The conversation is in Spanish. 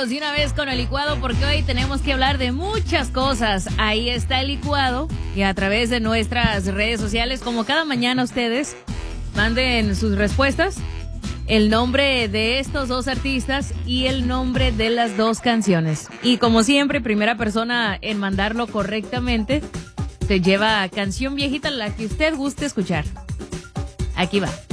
vámonos de una vez con el licuado porque hoy tenemos que hablar de muchas cosas. Ahí está el licuado y a través de nuestras redes sociales, como cada mañana ustedes manden sus respuestas, el nombre de estos dos artistas y el nombre de las dos canciones. Y como siempre, primera persona en mandarlo correctamente se lleva canción viejita, la que usted guste escuchar. Aquí va.